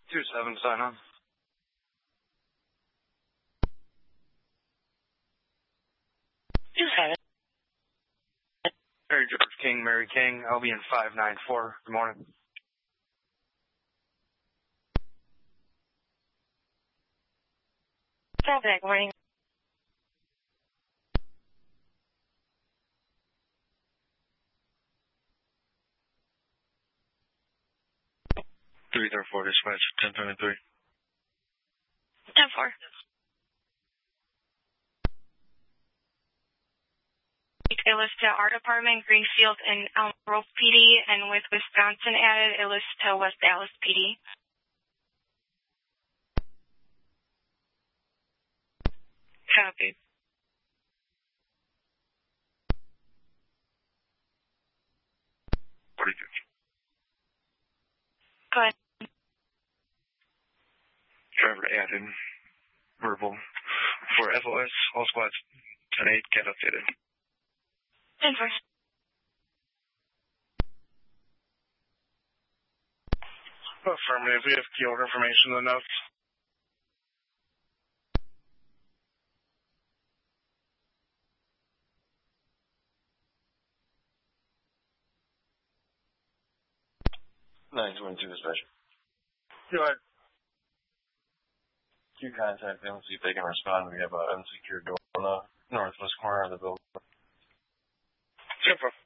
2-7, sign on. Mary George King, Mary King, Albion 594. Good morning. Good morning. Four dispatch, 1023. 10-4. It lists to our department, Greenfield and Elm Grove PD, and with Wisconsin added, it lists to West Dallas PD. Copy. Pretty good. Go ahead. Driver added. Verbal. For FOS, all squads 10-8, get updated. 10-4. Affirmative. We have key order information in the notes. Dispatch. Go ahead. Q contact them, see if they can respond. We have an unsecured door on the northwest corner of the building. Super.